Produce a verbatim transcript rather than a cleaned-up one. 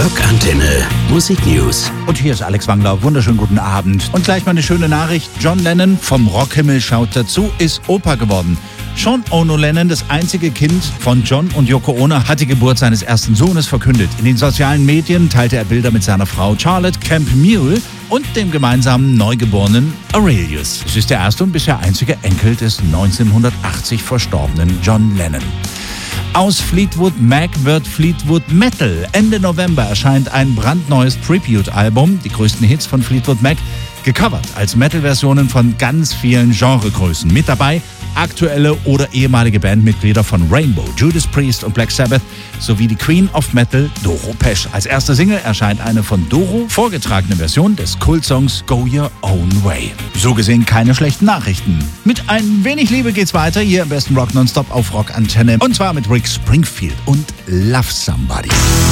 Rockantenne Musik News. Und hier ist Alex Wangler. Wunderschönen guten Abend. Und gleich mal eine schöne Nachricht. John Lennon vom Rockhimmel schaut dazu, ist Opa geworden. Sean Ono Lennon, das einzige Kind von John und Yoko Ono, hat die Geburt seines ersten Sohnes verkündet. In den sozialen Medien teilte er Bilder mit seiner Frau Charlotte Camp Mule und dem gemeinsamen Neugeborenen Aurelius. Es ist der erste und bisher einzige Enkel des neunzehnhundertachtzig verstorbenen John Lennon. Aus Fleetwood Mac wird Fleetwood Metal. Ende November erscheint ein brandneues Tribute-Album, die größten Hits von Fleetwood Mac, gecovert als Metal-Versionen von ganz vielen Genregrößen. Mit dabei aktuelle oder ehemalige Bandmitglieder von Rainbow, Judas Priest und Black Sabbath sowie die Queen of Metal, Doro Pesch. Als erste Single erscheint eine von Doro vorgetragene Version des Kultsongs Go Your Own Way. So gesehen keine schlechten Nachrichten. Mit ein wenig Liebe geht's weiter hier im besten Rock Nonstop auf Rockantenne. Und zwar mit Rick Springfield und Love Somebody.